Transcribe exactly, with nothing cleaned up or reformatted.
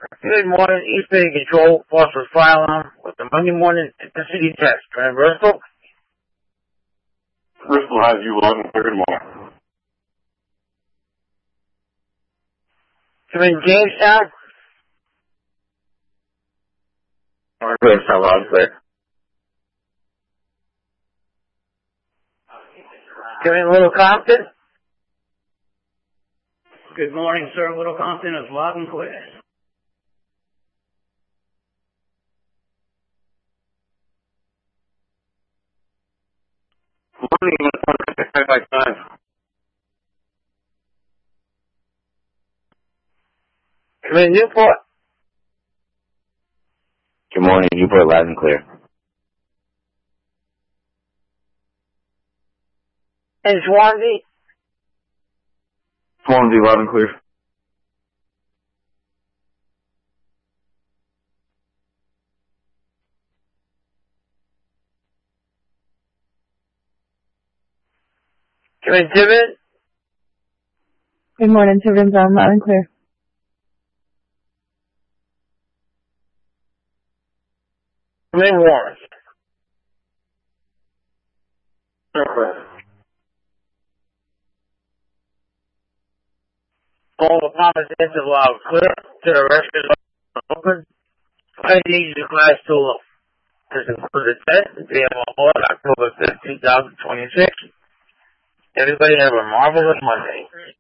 Good morning, East Bay Control, Foster's Fire Alarm with the Monday morning intensity test. Grand Bristol. Bristol has you loud and clear. Good morning. Come in, Jamestown. Jamestown, loud and clear. Come in, Little Compton. Good morning, sir. Little Compton is loud and clear. Morning, five by five. Come in, Newport. Good morning, Newport, loud and clear. And Swansea. Swansea, loud and clear. Come in, Tiverton. Good morning, Tiverton's on loud and clear. Come in, Warren. Okay. All the comprehensive loud and clear. To the rest of the open. Five days of class two low. This includes the test. We have a whole October fifth, two thousand twenty-six. Everybody have a marvelous Monday.